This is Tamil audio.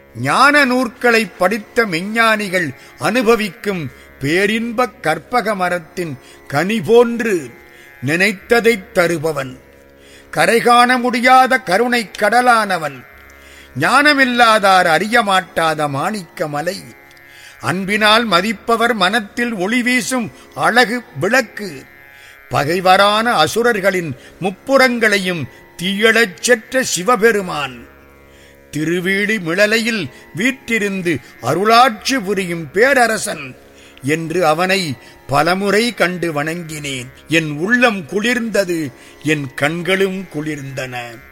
ஞான நூற்களை படித்த மெஞ்ஞானிகள் அனுபவிக்கும் பேரின்பக் கற்பக மரத்தின் கனி போன்று நினைத்ததைத் தருபவன், கரைகாண முடியாத கருணை கடலானவன், ஞானமில்லாதார் அறியமாட்டாத மாணிக்க மலை, அன்பினால் மதிப்பவர் மனத்தில் ஒளி வீசும் அழகு விளக்கு, பகைவரான அசுரர்களின் முப்புறங்களையும் தீயழச் செற்ற சிவபெருமான், திருவீழி மிளலையில் வீற்றிருந்து அருளாட்சி புரியும் பேரரசன் என்று அவனை பலமுறை கண்டு வணங்கினேன். என் உள்ளம் குளிர்ந்தது, என் கண்களும் குளிர்ந்தன.